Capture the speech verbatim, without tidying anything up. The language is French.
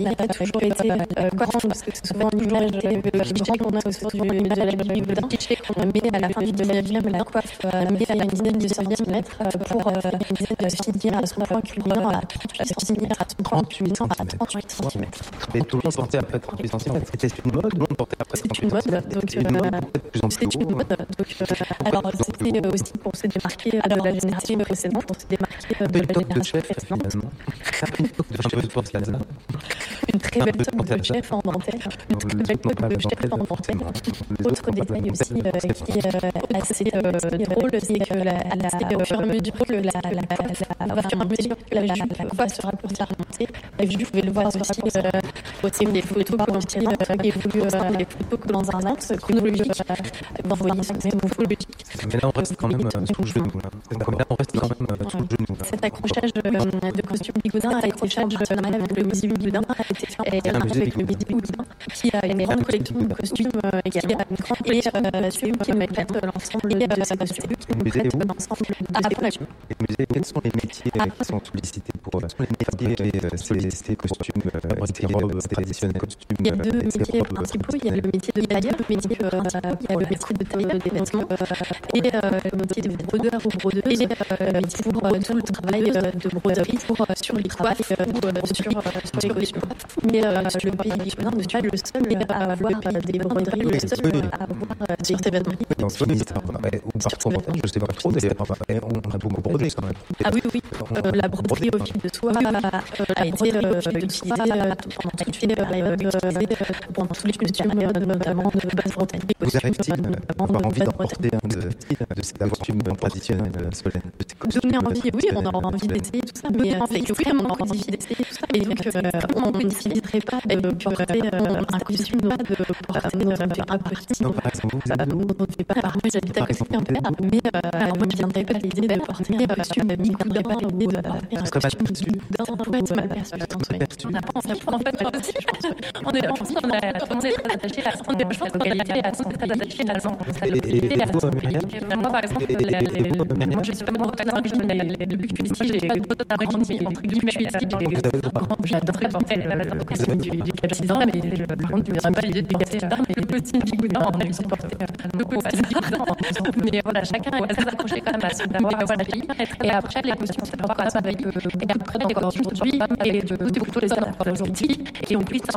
n'a pas toujours été euh, grande, parce que souvent l'image qu'on a autour du du Gaudin, mais à la fin du dix-neuvième, la coiffe met à une dizaine de centimètres pour finir à son point culminant à finir à son trente-huit centimètres. Mais tout le monde portait après trente-huit centimètres. C'était une mode, tout le monde portait après c'est une mode, donc c'est une mode. Alors c'était aussi pour se démarquer de la génération précédente, pour se démarquer de la génération précédente. Une très belle toque de chef en dentelle, une très belle toque de chef en dentelle. Autre détail aussi qui est assez drôle, c'est que au fur et à mesure que la coiffe se rapproche à remonter, vous pouvez le voir aussi au des photos que l'on tire, qui évoluent les photos que dans un axe chronologique, d'envoyer son morphologique. Mais là on reste quand même sous le genou. Là on reste quand même sous le genou. Cet accrochage de costume Bigoudin a été fait avec le musée Bigoudin, a été fait avec le musée Bigoudin, qui a une grande collection de costumes également, et celui qui reflète l'ensemble de ces costumes, qui reflète l'ensemble de ces costumes. Et musée, quels sont les métiers qui sont sollicités pour fabriquer ces costumes, ces robes traditionnelles? Il y a deux métiers principaux, il y a le métier de tailleur, le métier de, il y a le métier de tailleur des vêtements, et le métier de brodeur ou brodeuse, et le métier pour tout le travail de broderie pour, sur les coiffes ou sur, sur les costumes. Mais euh, le pays Bigoudin ne suis pas le seul à avoir des broderies, le seul à avoir des vêtements. Dans ce ministère, ou parfois, je ne sais pas trop, d'ailleurs, on a beaucoup brodé quand même. Ah oui, oui, euh, la broderie au fil de soie a été utilisée pendant toute une période, pendant tous les costumes, notamment de Basse-Bretagne. Vous arrive-t-il d'avoir envie d'en porter un de ces costumes traditionnels solennels? Donner envie, oui, on a envie d'essayer tout ça, mais c'est que vraiment on a envie d'essayer tout ça, et donc on ne déciderait pas de porter un costume, de porter un parti. Non, par exemple, vous on ne fait pas, moi j'habite à côté d'un père, mais moi je ne viendrais pas l'idée de porter un costume Bigoudin, l'idée de faire un costume Bigoudin pourrait être mal perçu. On n'a pas envie, en fait, on est commencé très attaché à son localité, à son très attaché à son localité. Moi par exemple, moi je suis pas moi depuis que je suis ici, j'ai grandi entre guillemets, j'adorerais porter le costume du Capsidran, mais par contre je n'aurais pas l'idée de porter le costume Bigoudin, on a juste porté le costume Bigoudin. Mais voilà, chacun est assez accroché quand même à son pays. Et après, les costumes, c'est pas quand même avec et après des costumes aujourd'hui, et de plutôt les hommes aujourd'hui, et on puisse